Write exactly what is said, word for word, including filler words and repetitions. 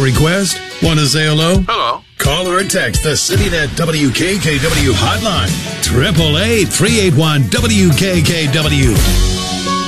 request? Want to say hello? Hello. Call or text the CityNet W K K W hotline. Triple eight three eight one W K K W.